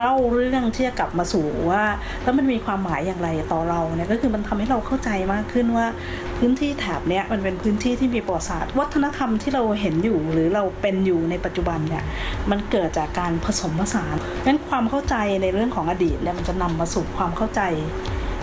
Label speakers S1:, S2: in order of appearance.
S1: เล่าเรื่องที่จะกลับมาสู่ว่าแล้วมันมีความหมายอย่างไรต่อเราเนี่ยก็คือมันทำให้เราเข้าใจมากขึ้นว่าพื้นที่แถบเนี้ยมันเป็นพื้นที่ที่มีประวัติศาสตร์วัฒนธรรมที่เราเห็นอยู่หรือเราเป็นอยู่ในปัจจุบันเนี่ยมันเกิดจากการผสมผสานงั้นความเข้าใจในเรื่องของอดีตเนี่ยมันจะนำมาสู่ความเข้าใจ